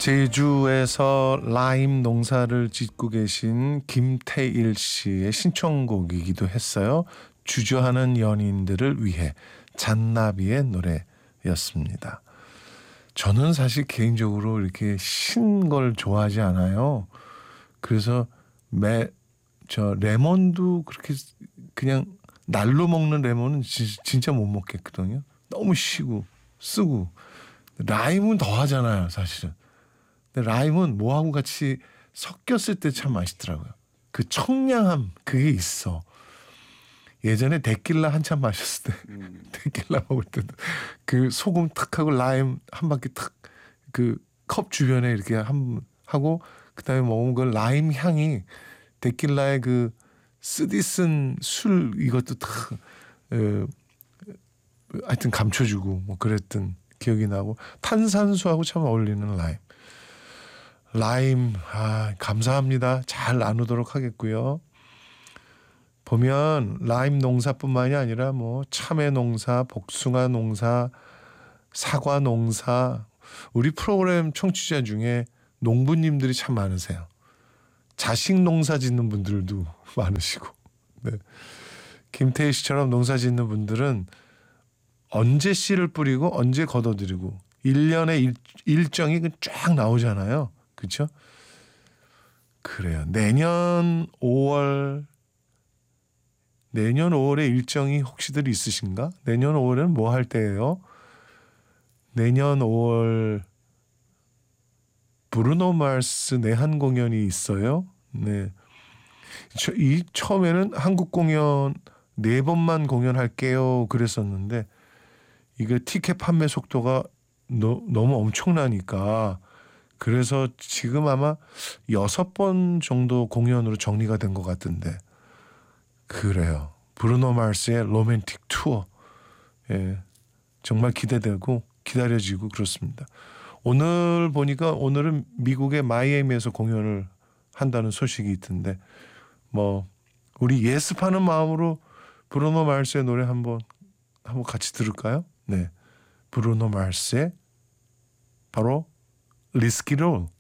제주에서 라임 농사를 짓고 계신 김태일 씨의 신청곡이기도 했어요. 주저하는 연인들을 위해 잔나비의 노래였습니다. 저는 사실 개인적으로 이렇게 신 걸 좋아하지 않아요. 그래서 레몬도 그렇게 그냥 날로 먹는 레몬은 진짜 못 먹겠거든요. 너무 시고 쓰고. 라임은 더 하잖아요, 사실은. 근데 라임은 뭐하고 같이 섞였을 때 참 맛있더라고요. 그 청량함 그게 있어. 예전에 데킬라 한참 마셨을 때 데킬라 먹을 때도 그 소금 탁 하고 라임 한 바퀴 탁 그 컵 주변에 이렇게 하고 그다음에 먹은 걸 라임 향이 데킬라의 그 쓰디쓴 술 이것도 탁 하여튼 감춰주고 뭐 그랬던 기억이 나고 탄산수하고 참 어울리는 라임 감사합니다. 잘 나누도록 하겠고요. 보면 라임 농사뿐만이 아니라 뭐 참외 농사, 복숭아 농사, 사과 농사 우리 프로그램 청취자 중에 농부님들이 참 많으세요. 자식 농사 짓는 분들도 많으시고 네. 김태희 씨처럼 농사 짓는 분들은 언제 씨를 뿌리고 언제 걷어들이고 1년의 일정이 쫙 나오잖아요. 그렇죠? 그래요. 내년 5월에 일정이 혹시들 있으신가? 내년 5월에는 뭐 할 때예요? 내년 5월 브루노 마스 내한 공연이 있어요. 네. 처음에는 한국 공연 4번만 공연할게요. 그랬었는데 이게 티켓 판매 속도가 너무 엄청나니까 그래서 지금 아마 6번 정도 공연으로 정리가 된 것 같은데 그래요. 브루노 마스의 로맨틱 투어 예, 정말 기대되고 기다려지고 그렇습니다. 오늘 보니까 오늘은 미국의 마이애미에서 공연을 한다는 소식이 있던데 뭐 우리 예습하는 마음으로 브루노 마스의 노래 한번 같이 들을까요? 네, 브루노 마스의 바로 리스키 롤.